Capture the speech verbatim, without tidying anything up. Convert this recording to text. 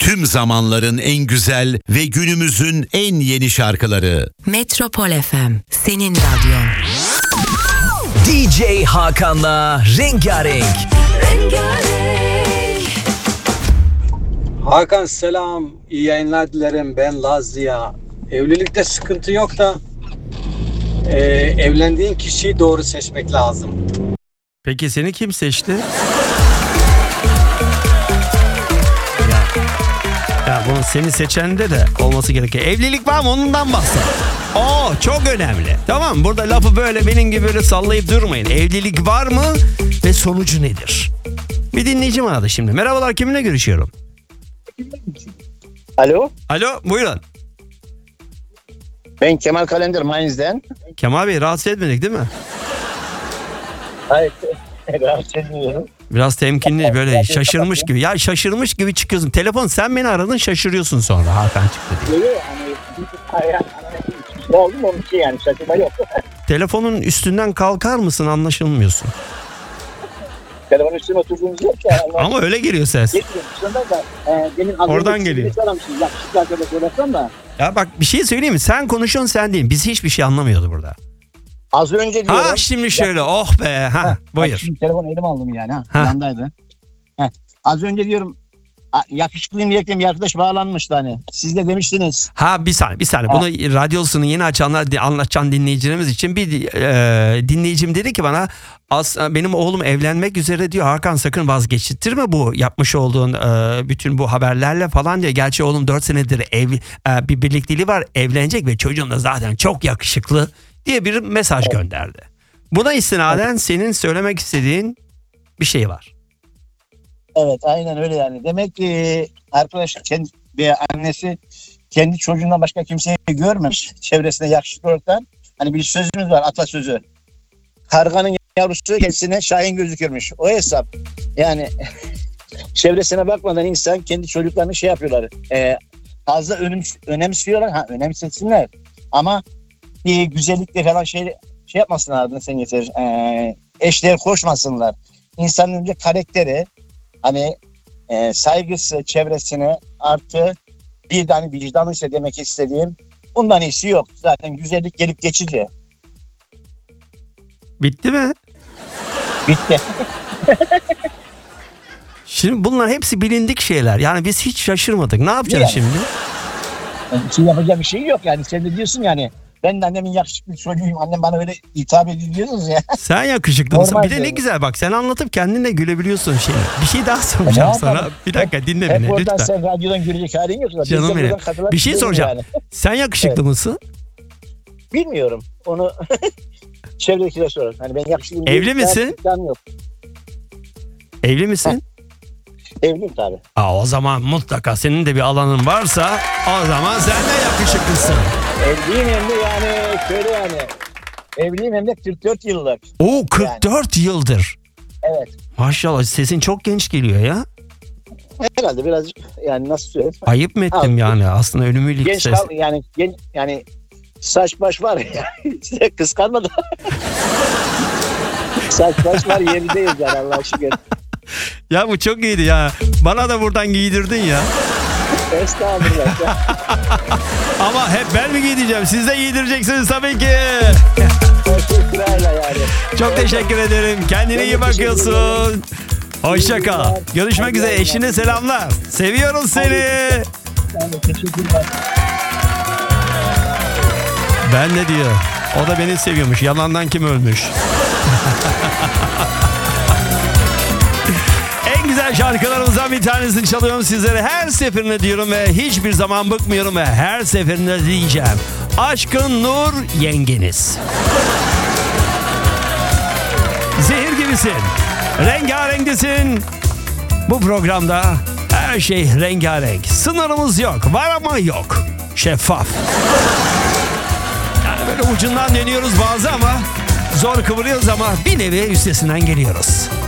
Tüm zamanların en güzel ve günümüzün en yeni şarkıları. Metropol F M, senin radyon. D J Hakan'la Rengarenk. Rengarenk. Hakan selam, iyi yayınlar dilerim. Ben Lazia. Evlilikte sıkıntı yok da e, evlendiğin kişiyi doğru seçmek lazım. Peki seni kim seçti? Ya bunu seni seçende de olması gerekiyor. Evlilik var mı, ondan bahset. Oo, çok önemli. Tamam, burada lafı böyle benim gibi böyle sallayıp durmayın. Evlilik var mı ve sonucu nedir? Bir dinleyicim aradı şimdi. Merhabalar, kiminle görüşüyorum? Alo, Alo, buyurun. ben Kemal Kalender Mainz'den. Kemal Bey, rahatsız etmedik değil mi? Hayır, rahatsız etmiyorum. Biraz temkinli, böyle şaşırmış gibi. Ya şaşırmış gibi çıkıyorsun. Telefon, sen beni aradın, şaşırıyorsun sonra Hakan çıktı diye. Yok, hani ne oldu mu onun için yani şaşırma yok. Telefonun üstünden kalkar mısın, anlaşılmıyorsun. Telefonun üstüne oturduğumuz yok ya. Ama öyle geliyor ses. Geçmiyorum. Da, e, demin az Oradan önce geliyor. Yakışıklı arkadaş uğraşsam da. Ya bak, bir şey söyleyeyim mi? Sen konuşuyorsun, sen değil. Biz hiçbir şey anlamıyordu burada. Az önce diyorum. Ha şimdi şöyle, oh be. Ha, Ha, buyur. Şimdi telefonu elime aldım yani. Ha, Ha. yandaydı. Ha, az önce diyorum a- yakışıklıyım diyerekten bir arkadaş bağlanmıştı hani. Siz de demiştiniz. Ha bir saniye, bir saniye. Ha. Bunu radyosunu yeni açanlar, di- anlatan dinleyicilerimiz için bir e, dinleyicim dedi ki bana, as, benim oğlum evlenmek üzere diyor. Hakan, sakın vazgeçirtme bu yapmış olduğun e, bütün bu haberlerle falan diyor. Gerçi oğlum dört senedir ev, e, bir birlikteliği var, evlenecek ve çocuğun da zaten çok yakışıklı diye bir mesaj gönderdi. Buna istinaden senin söylemek istediğin bir şey var. Evet, aynen öyle yani. Demek ki arkadaş kendi bir annesi kendi çocuğundan başka kimseyi görmemiş. Çevresinde yakışıklı olaraktan. Hani bir sözümüz var, atasözü. Karganın yavrusu kendisine şahin gözükürmüş. O hesap. Yani çevresine bakmadan insan kendi çocuklarını şey yapıyorlar. E, fazla önem, önemsiyorlar. Ha, önemsesinler. Ama bir güzellikle falan şey şey yapmasınlar, adını sen getir. E, eşler koşmasınlar. İnsanın önce karakteri, hani e, saygısı çevresine artı bir tane vicdanı ise demek istediğim, bundan iyisi yok. Zaten güzellik gelip geçici. Bitti mi? Bitti. Şimdi bunlar hepsi bilindik şeyler. Yani biz hiç şaşırmadık. Ne yapacağız Yani. şimdi? Yani bir şey yapacak bir şey yok yani. Sen de diyorsun yani, ben de annemin yakışıklı çocuğuyum. Annem bana öyle hitap ediyor diyorsunuz ya. Sen yakışıklı mısın? Normal Bir de ne diyorum. güzel bak, sen anlatıp kendin de gülebiliyorsun şimdi. Bir şey daha soracağım Ne sana. yapalım? Bir dakika dinle Hep beni oradan lütfen. sen radyodan görecek halin yoksa. biz de Canım benim. buradan katılan Bir şey değiliz soracağım. yani. Sen yakışıklı Evet. mısın? Bilmiyorum. Onu çevredekiler sorar. Hani ben yakışıklıyım. Evli diye misin? iddiam yok. Evli misin? Evliyim tabii. Aa, o zaman mutlaka senin de bir alanın varsa o zaman sen de yakışıklısın. Evliyim hem de yani şöyle yani. Evliyim hem de kırk dört yıllık. Oo, kırk dört yıldır. Evet. Maşallah, sesin çok genç geliyor ya. Herhalde birazcık yani nasıl söyleyeyim. Ayıp mı ettim Abi, yani? Aslında ölümüyle Genç ses. kal yani gen, yani saç baş var ya. Size kıskanma da. Saç baş var, yerindeyiz yani Allah'a şükür. Ya bu çok iyiydi ya. Bana da buradan giydirdin ya. Estağfurullah. Ama hep ben mi giydireceğim? Siz de giydireceksiniz tabii ki. Teşekkürler yani. Çok teşekkür ederim. Kendine Ben iyi de teşekkür bakıyorsun. Hoşça kal. günler. Görüşmek Hadi üzere. eyvallah. Eşine selamlar. Seviyoruz seni. Ben de teşekkürler. Ben ne diyor? O da beni seviyormuş. Yalandan kim ölmüş? En güzel şarkılarımızdan bir tanesini çalıyorum sizlere. Her seferinde diyorum ve hiçbir zaman bıkmıyorum ve her seferinde diyeceğim. Aşkın Nur yengeniz. Zehir gibisin. Rengarenktesin. Bu programda her şey rengarenk. Sınırımız yok. Var ama yok. Şeffaf. Yani böyle ucundan dönüyoruz bazı ama zor kıvırıyoruz ama bir nevi üstesinden geliyoruz.